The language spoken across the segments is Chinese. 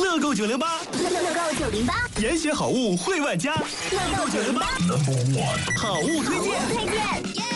乐购908， 乐购908， 严选好物惠万家。 乐购908 Number 1，好物推荐。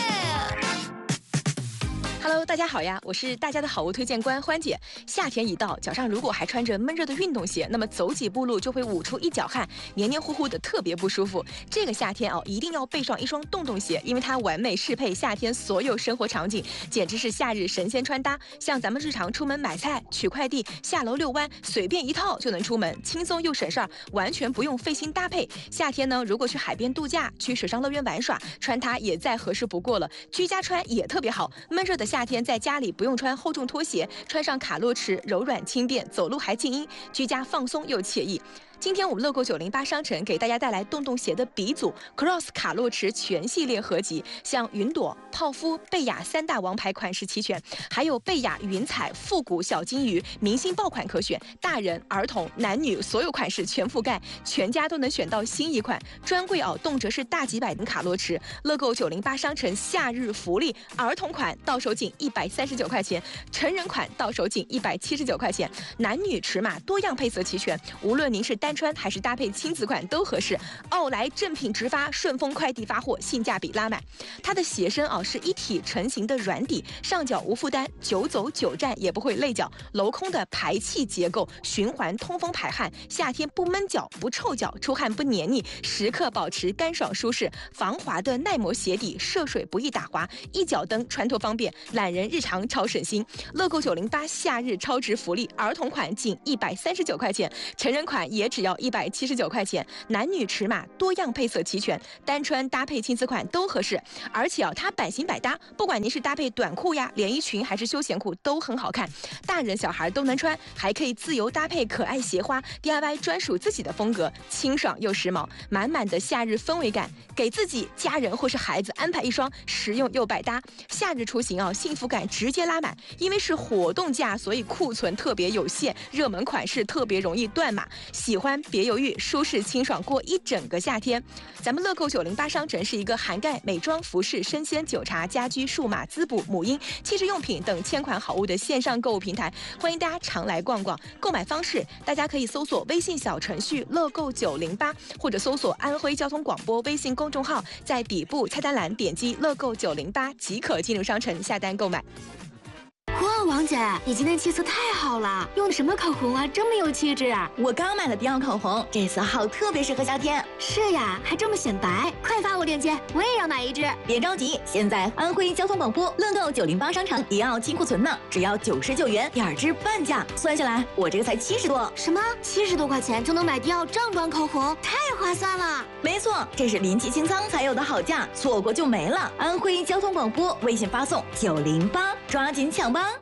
Hello， 大家好呀，我是大家的好物推荐官欢姐。夏天一到，脚上如果还穿着闷热的运动鞋，那么走几步路就会捂出一脚汗，黏黏糊糊的，特别不舒服。这个夏天一定要备上一双洞洞鞋，因为它完美适配夏天所有生活场景，简直是夏日神仙穿搭。像咱们日常出门买菜、取快递、下楼遛弯，随便一套就能出门，轻松又省事儿，完全不用费心搭配。夏天呢，如果去海边度假、去水上乐园玩耍，穿它也再合适不过了。居家穿也特别好，闷热的夏天在家里不用穿厚重拖鞋，穿上卡洛驰柔软轻便，走路还静音，居家放松又惬意。今天我们乐购908商城给大家带来洞洞鞋的鼻祖 Cross 卡洛驰全系列合集，像云朵、泡芙、贝雅3大王牌款式齐全，还有贝雅云彩、复古小金鱼明星爆款可选，大人、儿童、男女所有款式全覆盖，全家都能选到新一款。专柜动辄是大几百的卡洛驰，乐购908商城夏日福利，儿童款到手仅139块钱，成人款到手仅179块钱，男女尺码多样配色齐全，无论您是单穿还是搭配亲子款都合适。奥莱正品直发，顺丰快递发货，性价比拉满。它的鞋身是一体成型的软底，上脚无负担，久走久站也不会累脚。镂空的排气结构，循环通风排汗，夏天不闷脚不臭脚，出汗不黏腻，时刻保持干爽舒适。防滑的耐磨鞋底，涉水不易打滑，一脚蹬穿脱方便，懒人日常超省心。乐购908夏日超值福利，儿童款仅139块钱，成人款也只要179块钱，男女尺码多样配色齐全，单穿搭配亲子款都合适。而且它版型百搭，不管您是搭配短裤呀、连衣裙还是休闲裤都很好看，大人小孩都能穿，还可以自由搭配可爱鞋花 ，DIY 专属自己的风格，清爽又时髦，满满的夏日氛围感。给自己、家人或是孩子安排一双实用又百搭，夏日出行幸福感直接拉满。因为是活动价，所以库存特别有限，热门款式特别容易断码。喜欢别犹豫，舒适清爽过一整个夏天。咱们乐购908商城是一个涵盖美妆、服饰、生鲜、酒茶、家居、数码、滋补、母婴、汽车用品等千款好物的线上购物平台，欢迎大家常来逛逛。购买方式，大家可以搜索微信小程序乐购908，或者搜索安徽交通广播微信公众号，在底部菜单栏点击乐购908即可进入商城下单购买。 哇，王姐，你今天气色太好了，用的什么口红啊，这么有气质啊！ 我刚买了迪奥口红，这色号特别适合夏天。 是呀，还这么显白，快发我链接，我也要买一支。 别着急，现在安徽交通广播乐购908商城迪奥清库存呢，只要99元，2支半价，算下来我这个才70多。 什么？70多块钱就能买迪奥正装口红，太划算了！ 没错，这是临期清仓才有的好价，错过就没了。安徽交通广播微信发送908，抓紧抢吧！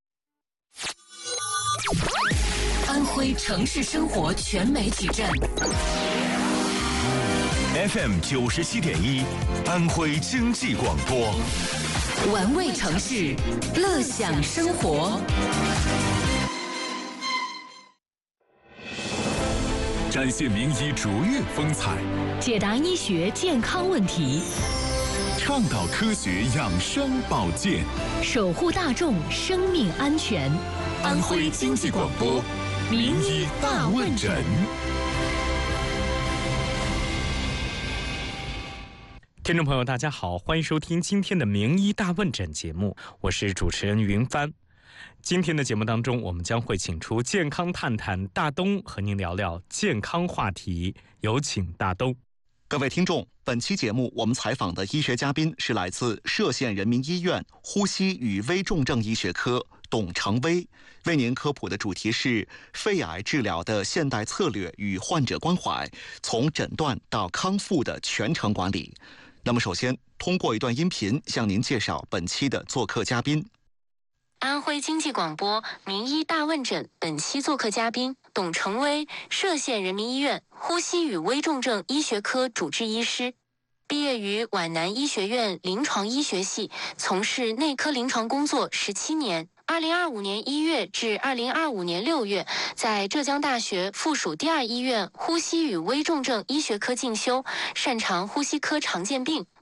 安徽城市生活全媒体站 FM 97.1，安徽经济广播， 玩味城市，乐享生活。 展现名医卓越风采， 解答医学健康问题， 倡导科学养生保健， 守护大众生命安全。 安徽经济广播名医大问诊。 听众朋友大家好，欢迎收听今天的名医大问诊节目，我是主持人云帆。今天的节目当中，我们将会请出健康探探大东和您聊聊健康话题，有请大东。 各位听众，本期节目我们采访的医学嘉宾是来自歙县人民医院呼吸与危重症医学科董成威，为您科普的主题是肺癌治疗的现代策略与患者关怀，从诊断到康复的全程管理。那么首先通过一段音频向您介绍本期的做客嘉宾。 安徽经济广播名医大问诊，本期做客嘉宾董成威，歙县人民医院呼吸与危重症医学科主治医师，毕业于皖南医学院临床医学系，从事内科临床工作17年。2025年1月至2025年6月，在浙江大学附属第2医院呼吸与危重症医学科进修，擅长呼吸科常见病、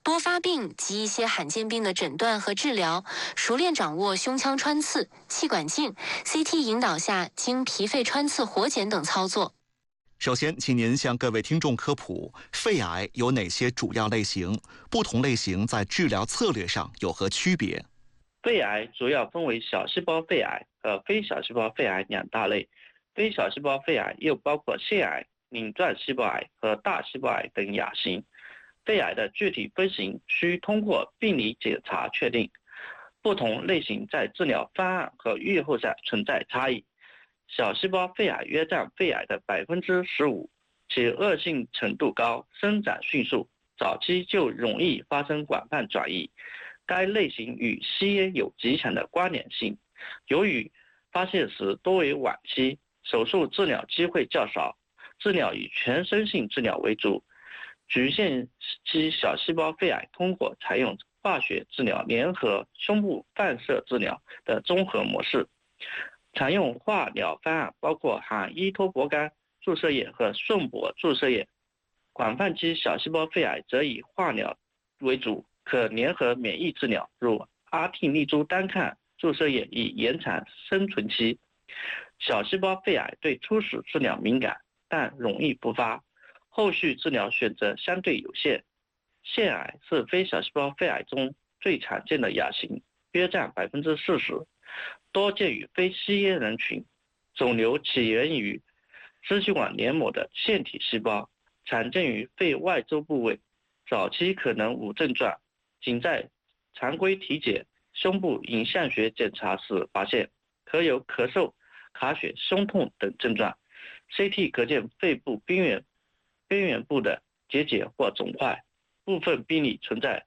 多发病及一些罕见病的诊断和治疗，熟练掌握胸腔穿刺、气管镜、CT 引导下经脾肺穿刺活检等操作。 首先，请您向各位听众科普肺癌有哪些主要类型，不同类型在治疗策略上有何区别？ 肺癌主要分为小细胞肺癌和非小细胞肺癌两大类。非小细胞肺癌又包括腺癌、鳞状细胞癌和大细胞癌等亚型。肺癌的具体分型需通过病理检查确定，不同类型在治疗方案和预后上存在差异。小细胞肺癌约占肺癌的15%，其恶性程度高，生长迅速，早期就容易发生广泛转移。该类型与吸烟有极强的关联性，由于发现时多为晚期，手术治疗机会较少，治疗以全身性治疗为主。局限期小细胞肺癌通过采用化学治疗联合胸部放射治疗的综合模式。常用化疗方案包括含依托泊苷注射液和顺铂注射液。广泛期小细胞肺癌则以化疗为主，可联合免疫治疗，如阿替利珠单抗注射液以延长生存期。小细胞肺癌对初始治疗敏感，但容易不发，后续治疗选择相对有限。腺癌是非小细胞肺癌中最常见的亚型，约占40%，多见于非吸烟人群。肿瘤起源于支气管黏膜的腺体细胞，常见于肺外周部位，早期可能无症状，仅在常规体检、胸部影像学检查时发现，可有咳嗽、卡血、胸痛等症状。CT 可见肺部边缘部的结节或肿块，部分病例存在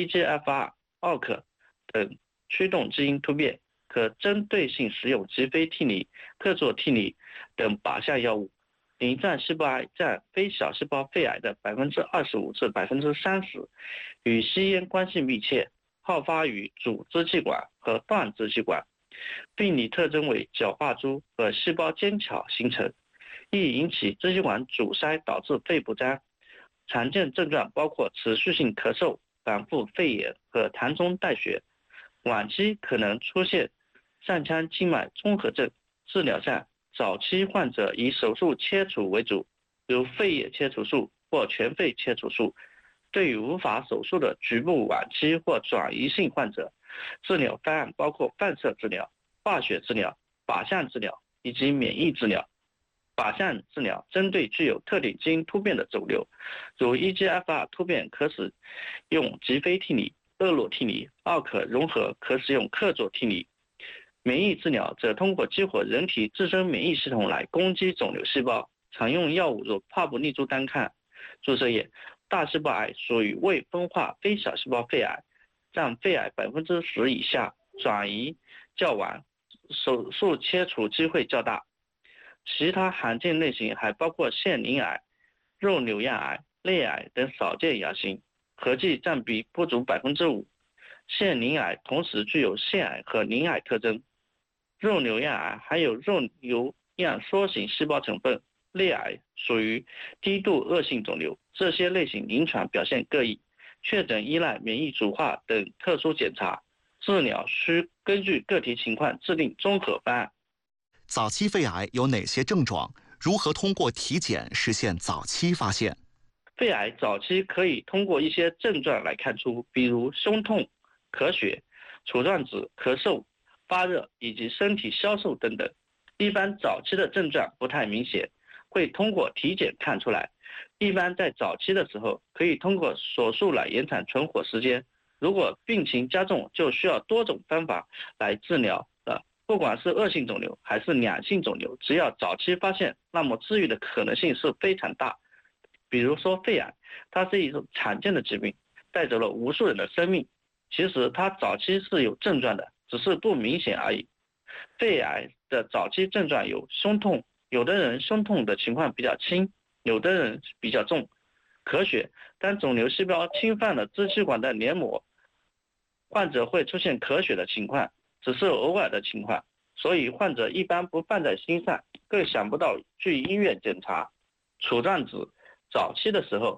EGFR、ALK 等驱动基因突变，可针对性使用吉非替尼、克唑替尼等靶向药物。鳞状细胞癌占非小细胞肺癌的25%至30%，与吸烟关系密切，好发于主支气管和段支气管。病理特征为角化珠和细胞间鞘形成，易引起支气管阻塞，导致肺部张。常见症状包括持续性咳嗽、反复肺炎和痰中带血。晚期可能出现上腔静脉综合症。治疗上，早期患者以手术切除为主，如肺叶切除术或全肺切除术。对于无法手术的局部晚期或转移性患者，治疗方案包括放射治疗、化学治疗、靶向治疗以及免疫治疗。靶向治疗针对具有特定基因突变的肿瘤，如 EGFR 突变可使用吉非替尼、厄洛替尼，ALK融合可使用克唑替尼。免疫治疗则通过激活人体自身免疫系统来攻击肿瘤细胞，常用药物如帕布利珠单抗注射液。大细胞癌属于未分化非小细胞肺癌，占肺癌10%以下，转移较晚，手术切除机会较大。其他罕见类型还包括腺鳞癌、肉瘤样癌、类癌等少见亚型，合计占比不足5%。腺鳞癌同时具有腺癌和鳞癌特征，肉瘤样癌含有肉瘤样缩型细胞成分，类癌属于低度恶性肿瘤。这些类型临床表现各异，确诊依赖免疫组化等特殊检查，治疗需根据个体情况制定综合方案。 早期肺癌有哪些症状？如何通过体检实现早期发现？ 肺癌早期可以通过一些症状来看出，比如胸痛、咳血、杵状子、咳嗽、发热以及身体消瘦等等。一般早期的症状不太明显，会通过体检看出来。一般在早期的时候，可以通过手术来延长存活时间。如果病情加重，就需要多种方法来治疗了。不管是恶性肿瘤还是良性肿瘤，只要早期发现，那么治愈的可能性是非常大。比如说肺癌，它是一种常见的疾病，带走了无数人的生命。其实它早期是有症状的，只是不明显而已。肺癌的早期症状有胸痛，有的人胸痛的情况比较轻，有的人比较重。咳血，当肿瘤细胞侵犯了支气管的黏膜，患者会出现咳血的情况，只是偶尔的情况，所以患者一般不放在心上，更想不到去医院检查。杵状子早期的时候，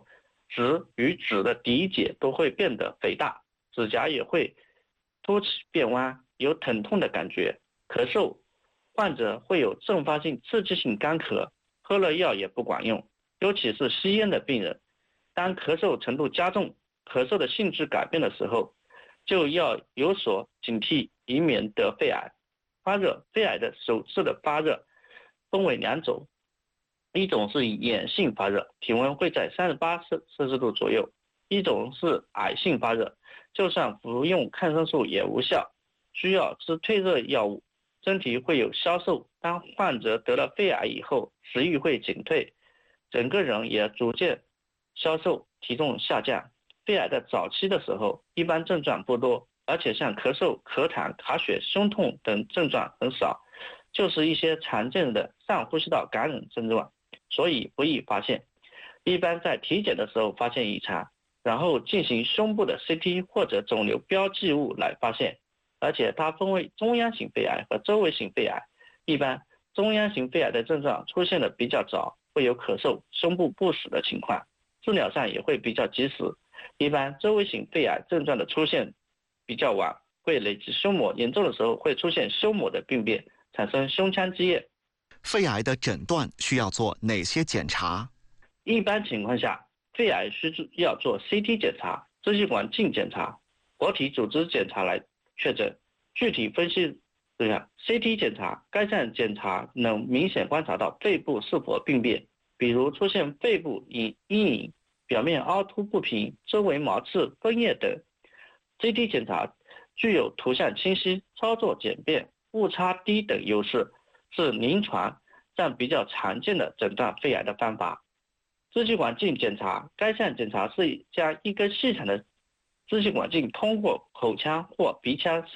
指与指的第节都会变得肥大，指甲也会凸起变弯，有疼痛的感觉。咳嗽，患者会有阵发性刺激性干咳，喝了药也不管用，尤其是吸烟的病人，当咳嗽程度加重，咳嗽的性质改变的时候，就要有所警惕，以免得肺癌。发热，肺癌的首次的发热分为2种，一种是眼性发热，体温会在38摄氏度左右；一种是癌性发热，就算服用抗生素也无效，需要吃退热药物，身体会有消瘦。当患者得了肺癌以后，食欲会减退，整个人也逐渐消瘦，体重下降。肺癌的早期的时候，一般症状不多，而且像咳嗽、咳痰、卡血、胸痛等症状很少，就是一些常见的上呼吸道感染症状，所以不易发现。一般在体检的时候发现异常，然后进行胸部的 CT 或者肿瘤标记物来发现，而且它分为中央型肺癌和周围型肺癌。一般中央型肺癌的症状出现的比较早，会有咳嗽、胸部不适的情况，治疗上也会比较及时。一般周围型肺癌症状的出现比较晚，会累积胸膜，严重的时候会出现胸膜的病变，产生胸腔积液。 肺癌的诊断需要做哪些检查？ 一般情况下，肺癌需要做 CT 检查、支气管镜检查、活体组织检查来确诊。具体分析这样 ，CT 检查，该项检查能明显观察到肺部是否病变，比如出现肺部阴影、表面凹凸不平、周围毛刺、分叶等。CT 检查具有图像清晰、操作简便、误差低等优势，是临床上比较常见的诊断肺癌的方法。支气管镜检查，该项检查是将一根细长的支气管镜通过口腔或鼻腔